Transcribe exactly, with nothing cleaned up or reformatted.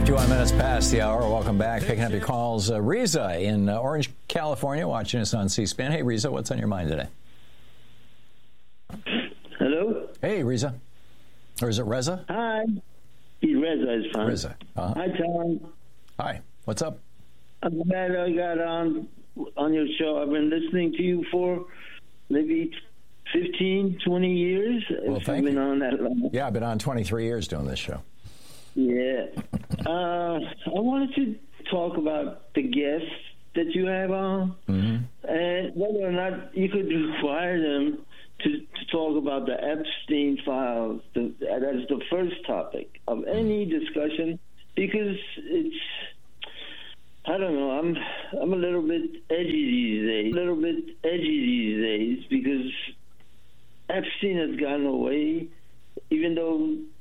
fifty-one minutes past the hour. Welcome back. Picking up your calls. Uh, Riza in uh, Orange, California, watching us on C-SPAN. Hey, Riza, what's on your mind today? Hello? Hey, Riza. Or is it Reza? Hi. He's Reza, is fine. Reza. Uh-huh. Hi, Tom. Hi. What's up? I'm glad I got on on your show. I've been listening to you for maybe fifteen, twenty years. Well, thank I've been you. on that long. Yeah, I've been on twenty-three years doing this show. Yeah. Uh, I wanted to talk about the guests that you have on, Mm-hmm. and whether or not you could require them to, to talk about the Epstein files. The, that's the first topic of any discussion, because it's, I don't know, I'm I'm a little bit edgy these days, a little bit edgy these days, because Epstein has gotten away, even though